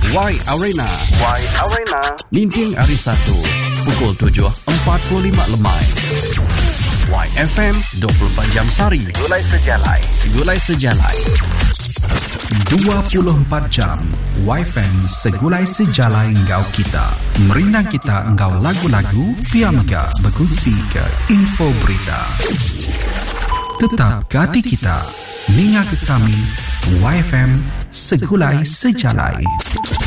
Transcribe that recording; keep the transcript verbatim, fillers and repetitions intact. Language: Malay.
Y Arena. Y Arena. Ninting hari Sabtu pukul tujuh empat puluh lima lemai. Y F M dua puluh empat jam sehari. Segulai sejalai. Segulai sejalai. dua puluh empat jam Y F M segulai sejalai engkau kita. Merinang kita engkau lagu-lagu, piamaga berkongsi ke info berita. Tetap ke hati kita, ninga ke kami, Y F M segulai sejalai.